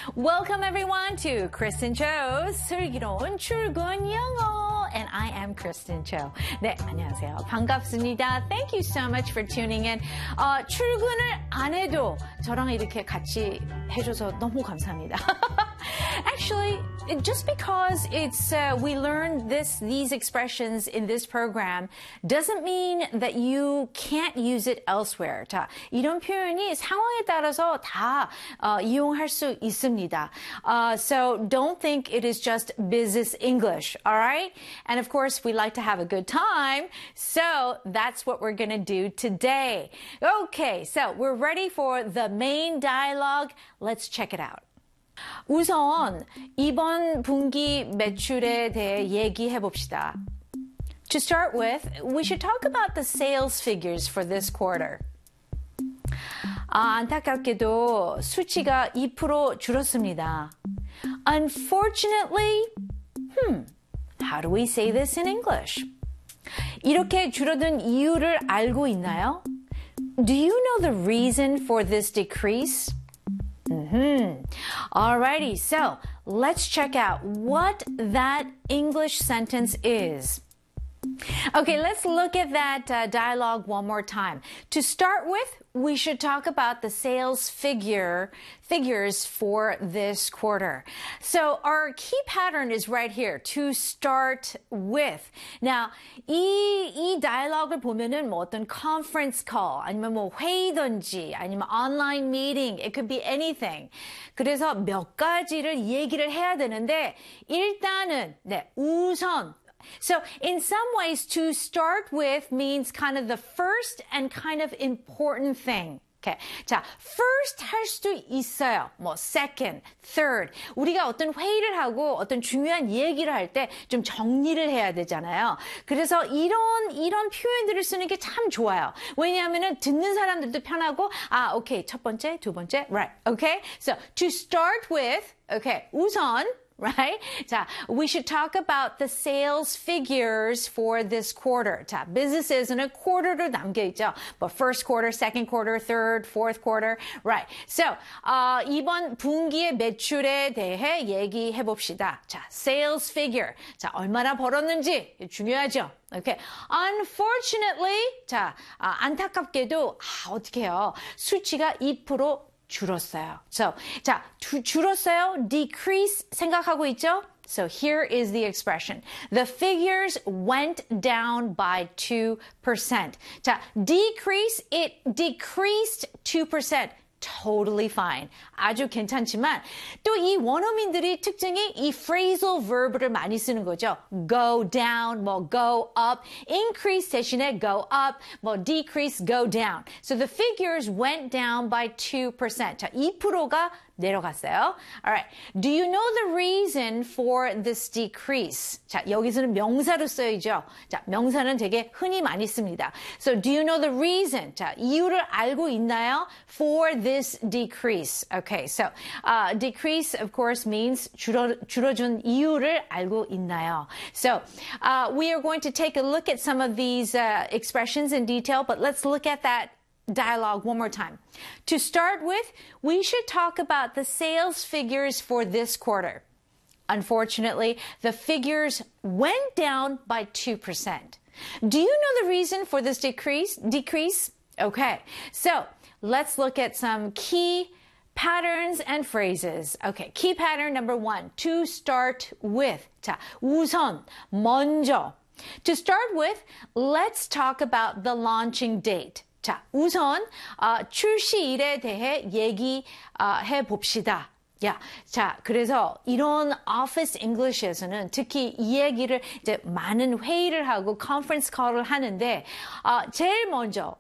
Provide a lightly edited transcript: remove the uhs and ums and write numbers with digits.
Welcome everyone to Kristen Cho's 슬기로운 출근 영어. And I am Kristen Cho. 네, 안녕하세요. 반갑습니다. Thank you so much for tuning in. 출근을 안 해도 저랑 이렇게 같이 해줘서 너무 감사합니다. Actually, just because it's we learned these expressions in this program doesn't mean that you can't use it elsewhere. 자, 이런 표현이 상황에 따라서 다 이용할 수 있습니다. So don't think it is just business English, all right? And of course, we like to have a good time, so that's what we're going to do today. Okay, so we're ready for the main dialogue. Let's check it out. 우선 이번 분기 매출에 대해 얘기해 봅시다. To start with, we should talk about the sales figures for this quarter. 안타깝게도 수치가 2% 줄었습니다. Unfortunately, how do we say this in English? 이렇게 줄어든 이유를 알고 있나요? Do you know the reason for this decrease? Alrighty, so let's check out what that English sentence is. Okay, let's look at that dialogue one more time. To start with, we should talk about the sales figures for this quarter. So our key pattern is right here, to start with. Now, 이 dialogue을 보면은 뭐 어떤 conference call, 아니면 뭐 회의든지, 아니면 online meeting, it could be anything. 그래서 몇 가지를 얘기를 해야 되는데, 일단은, 우선, So in some ways, to start with means kind of the first and kind of important thing. Okay. 자, first 할 수도 있어요. 뭐 second, third. 우리가 어떤 회의를 하고 어떤 중요한 얘기를 할 때 좀 정리를 해야 되잖아요. 그래서 이런 표현들을 쓰는 게 참 좋아요. 왜냐하면은 듣는 사람들도 편하고 오케이. 첫 번째, 두 번째, right. Okay? So to start with, okay. 우선 right? 자, we should talk about the sales figures for this quarter. 자, businesses는 quarter로 남겨있죠. But first quarter, second quarter, third, fourth quarter, right? So, 이번 분기의 매출에 대해 얘기해 봅시다. 자, sales figure. 자, 얼마나 벌었는지 중요하죠. Okay. Unfortunately, 자, 안타깝게도, 어떻게 해요? 수치가 2% 줄었어요. So, 자, 줄었어요. Decrease 생각하고 있죠? So here is the expression. The figures went down by 2%. 자, decrease, it decreased 2%. Totally fine. 아주 괜찮지만 또 이 원어민들이 특징이 이 phrasal verb를 많이 쓰는 거죠. Go down, 뭐 go up, increase 대신에 go up, 뭐 decrease, go down. So the figures went down by 2%. 자, 2%가 내려갔어요. Alright. Do you know the reason for this decrease? 자, 여기서는 명사로 쓰이죠. 자, 명사는 되게 흔히 많이 씁니다. So do you know the reason? 자, 이유를 알고 있나요? For this decrease. Okay. So, decrease of course means 줄어준 이유를 알고 있나요? So, we are going to take a look at some of these expressions in detail, but let's look at that dialogue one more time. To start with, we should talk about the sales figures for this quarter. Unfortunately, the figures went down by 2%. Do you know the reason for this decrease? Okay, so let's look at some key patterns and phrases. Okay, key pattern number 1, to start with. 자, 우선, 먼저. To start with, let's talk about the launching date. 자, 우선 출시일에 대해 얘기해 봅시다. 자, 그래서 이런 Office English에서는 특히 이 얘기를 이제 많은 회의를 하고 컨퍼런스 콜을 하는데 제일 먼저